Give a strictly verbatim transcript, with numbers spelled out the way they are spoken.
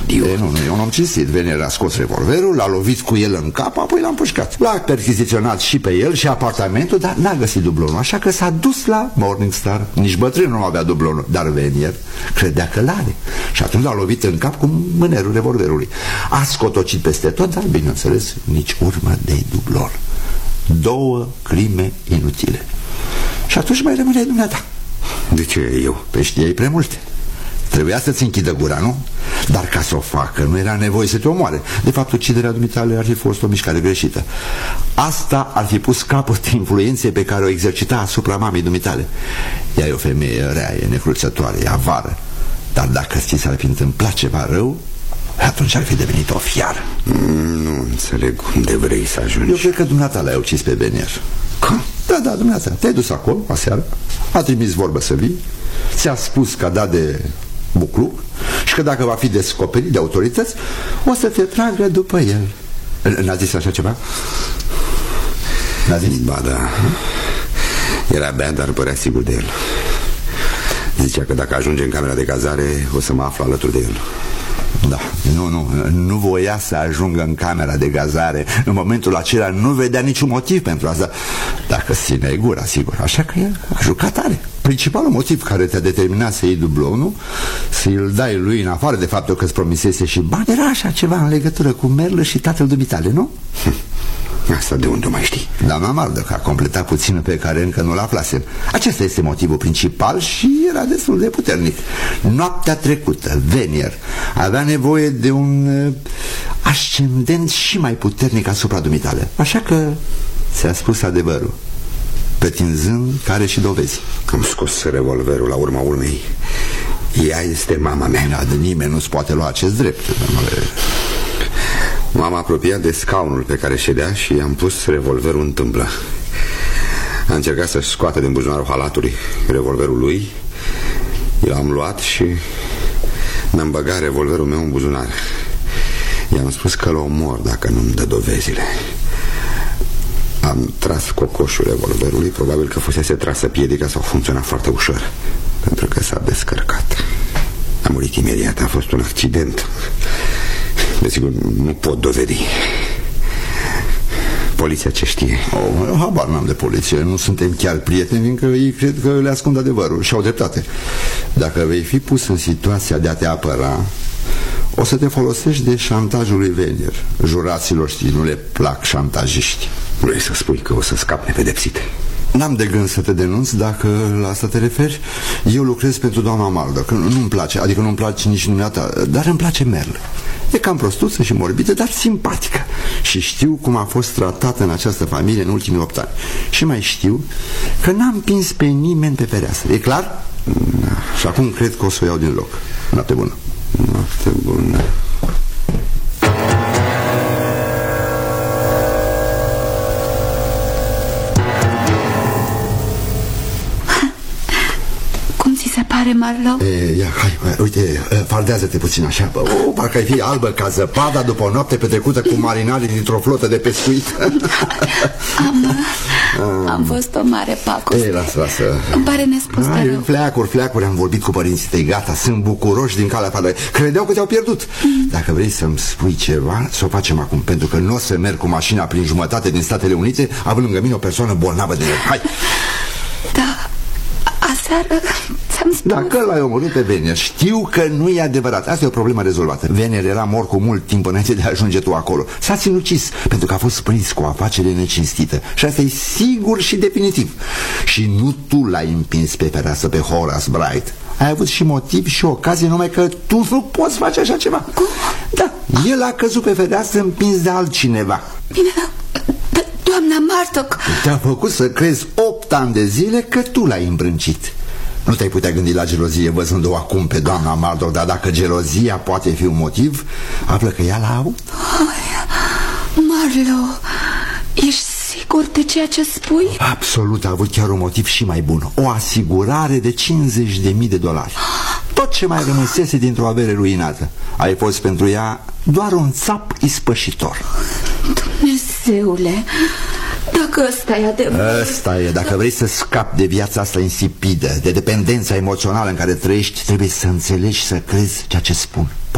idiot. E, nu, nu, e un om cinstit. Venier a scos revolverul, l-a lovit cu el în cap, apoi l-a împușcat. L-a perchiziționat și pe el și apartamentul, dar n-a găsit dublonul, așa că s-a dus la Morningstar. Nici bătrânul nu avea dublonul, dar Venier credea că l-are. Și atunci l-a lovit în cap cu mânerul revolverului. A scotocit peste tot, dar bineînțeles nici urmă de dublon. Două crime inutile. Și atunci mai rămâne dumneata. De ce eu? Păi știai prea multe. Trebuia să-ți închidă gura, nu? Dar ca să o facă nu era nevoie să te omoare. De fapt, uciderea dumitale ar fi fost o mișcare greșită. Asta ar fi pus capăt influenței pe care o exercita asupra mamei dumitale. Ea e o femeie rea, e necruțătoare, e avară. Dar dacă ți s-ar fi întâmplat ceva rău, atunci ar fi devenit o fiară. Nu înțeleg unde vrei să ajungi. Eu cred că dumneata l-ai ucis pe Venier. Cum? Da, da, dumneata, te-ai dus acolo aseară, a trimis vorbă să vii, ți-a spus că a dat de bucluc și că dacă va fi descoperit de autorități o să te tragă după el. N-a zis așa ceva? N-a zis? Ba da. Era bea, dar părea sigur de el. Zicea că dacă ajunge în camera de cazare o să mă aflu alături de el. Da, nu, nu, nu voia să ajungă în camera de gazare. În momentul acela nu vedea niciun motiv pentru asta. Dacă ține gura, sigur. Așa că el a jucat tare. Principalul motiv care te-a determinat să iei dublonul, să-i dai lui în afară de faptul că îți promisese și bani, era așa ceva în legătură cu Merlă și tatăl dumitale, nu? Asta de unde mai știi? Doamna Murdoch a completat puținul pe care încă nu l-aflasem. Acesta este motivul principal și era destul de puternic. Noaptea trecută, Venier avea nevoie de un uh, ascendent și mai puternic asupra dumitale. Așa că ți-a spus adevărul, pretinzând că are și dovezi. Am scos revolverul la urma urmei. Ea este mama mea. Da, de nimeni nu-ți poate lua acest drept, domnule. M-am apropiat de scaunul pe care ședea și i-am pus revolverul în tâmplă. A încercat să-și scoată din buzunarul halatului revolverul lui. Eu l-am luat și mi-am băgat revolverul meu în buzunar. I-am spus că-l omor dacă nu-mi dă dovezile. Am tras cocoșul revolverului. Probabil că fusese trasă piedica sau funcționa foarte ușor, pentru că s-a descărcat. A murit imediat, a fost un accident. Desigur, nu pot dovedi. Poliția ce știe? Oh, habar n-am de poliție. Nu suntem chiar prieteni, fiindcă ei cred că le ascund adevărul și au dreptate. Dacă vei fi pus în situația de a te apăra, o să te folosești de șantajul lui Venier. Juraților, știi, nu le plac șantajiști. Vrei să spui că o să scap nepedepsit? N-am de gând să te denunț, dacă la asta te referi. Eu lucrez pentru doamna Murdoch. Nu-mi place, adică nu-mi place nici dumneata, dar îmi place Merle. E cam prostuță și morbidă, dar simpatică. Și știu cum a fost tratată în această familie în ultimii opt ani. Și mai știu că n-am împins pe nimeni pe fereastră. E clar? Da. Și acum cred că o să o iau din loc. Noapte bună. Noapte bună. Pare, Marlowe? E, ia, hai, uite, fardează-te puțin așa. O, parcă ai fi albă ca zăpada după o noapte petrecută cu marinarii dintr-o flotă de pescuit. Am, am fost o mare pacoste. Ei, lasă, lasă. Îmi pare nespus de rău. Fleacuri, fleacuri, am vorbit cu părinții tăi, gata, sunt bucuroși din calea ta. Credeau că te-au pierdut. mm. Dacă vrei să-mi spui ceva, să o facem acum, pentru că nu o să merg cu mașina prin jumătate din Statele Unite, având lângă mine o persoană bolnavă de nervi. Hai! Da, aseară ți-am spus. Dacă l-ai omorât pe Venier, știu că nu e adevărat. Asta e o problemă rezolvată. Venier era mort cu mult timp înainte de a ajunge tu acolo. S-a sinucis pentru că a fost prins cu o afacere necinstită. Și asta e sigur și definitiv. Și nu tu l-ai împins pe fereastră pe Horace Bright. Ai avut și motiv și ocazie, numai că tu nu poți face așa ceva. Cum? Da, el a căzut pe fereastră împins de altcineva. Bine, dar doamna Murdoch te-a făcut să crezi opt ani de zile că tu l-ai îmbrâncit. Nu te-ai putea gândi la gelozie văzând-o acum pe doamna Murdoch, dar dacă gelozia poate fi un motiv, află că ea l-a avut. Marlowe, ești sigur de ceea ce spui? Absolut, a avut chiar un motiv și mai bun. O asigurare de cincizeci de mii de dolari. Tot ce mai rămăsese dintr-o avere ruinată. Ai fost pentru ea doar un țap ispășitor. Dumnezeule, dacă ăsta e adevărat. Ăsta e, dacă vrei să scapi de viața asta insipidă, de dependența emoțională în care trăiești, trebuie să înțelegi și să crezi ceea ce spun.